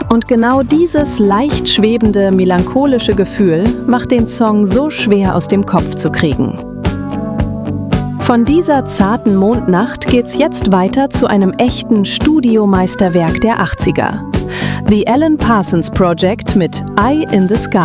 Und genau dieses leicht schwebende, melancholische Gefühl macht den Song so schwer aus dem Kopf zu kriegen. Von dieser zarten Mondnacht geht's jetzt weiter zu einem echten Studiomeisterwerk der 80er. The Alan Parsons Project mit Eye in the Sky.